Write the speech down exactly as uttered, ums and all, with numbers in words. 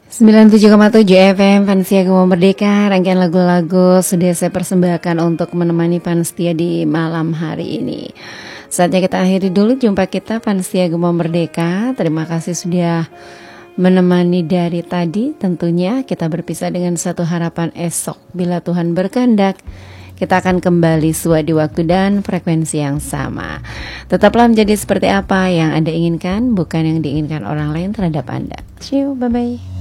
sembilan puluh tujuh koma tujuh F M Fansia Gemo Merdeka. Rangkaian lagu-lagu sudah saya persembahkan untuk menemani Fansia di malam hari ini. Saatnya kita akhiri dulu jumpa kita Fansia Gemo Merdeka. Terima kasih sudah menemani dari tadi. Tentunya kita berpisah dengan satu harapan esok. Bila Tuhan berkehendak, kita akan kembali sesuai di waktu dan frekuensi yang sama. Tetaplah menjadi seperti apa yang Anda inginkan, bukan yang diinginkan orang lain terhadap Anda. See you, bye-bye.